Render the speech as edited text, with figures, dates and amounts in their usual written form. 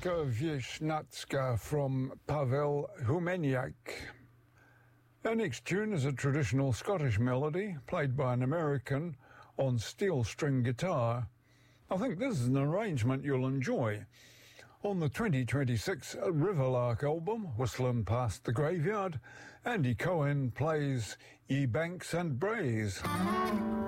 Taka Wiesnacka from Pavel Humeniak. Our next tune is a traditional Scottish melody played by an American on steel string guitar. I think this is an arrangement you'll enjoy. On the 2026 Riverlark album, Whistling Past the Graveyard, Andy Cohen plays Ye Banks and Braes.